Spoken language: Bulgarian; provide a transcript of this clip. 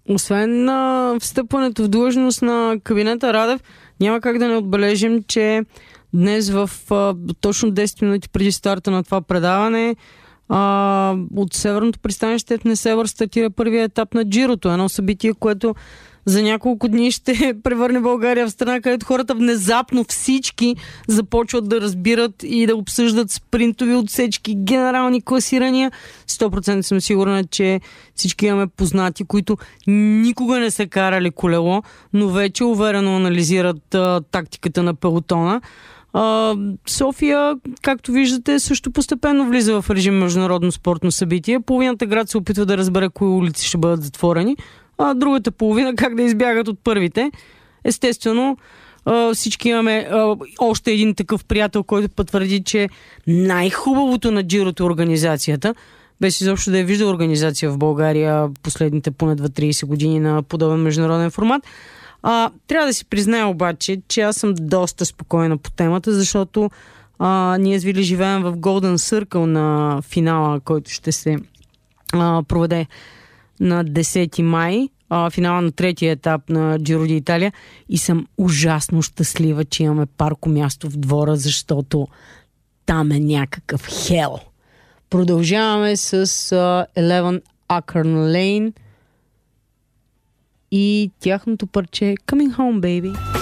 Освен на встъпването в длъжност на кабинета Радев, няма как да не отбележим, че днес в точно 10 минути преди старта на това предаване от Северното пристанище в Несебър стартира първия етап на Джирото. Едно събитие, което за няколко дни ще превърне България в страна, където хората внезапно всички започват да разбират и да обсъждат спринтови отсечки, генерални класирания. 100% съм сигурна, че всички имаме познати, които никога не са карали колело, но вече уверено анализират тактиката на пелотона. София, както виждате, също постепенно влиза в режим международно спортно събитие. Половината град се опитва да разбере кои улици ще бъдат затворени, а другата половина как да избягат от първите. Естествено, всички имаме още един такъв приятел, който потвърди, че най-хубавото на Джирото е организацията. Без изобщо да е виждал организация в България последните поне 30 години на подобен международен формат. Трябва да си призная обаче, че аз съм доста спокойна по темата, защото ние с Вили живеем в Golden Circle на финала, който ще се проведе на 10 май, финала на третия етап на Джиро ди Италия, и съм ужасно щастлива, че имаме парко място в двора, защото там е някакъв хел. Продължаваме с 11 Acorn Lane и тяхното парче Coming Home, Baby.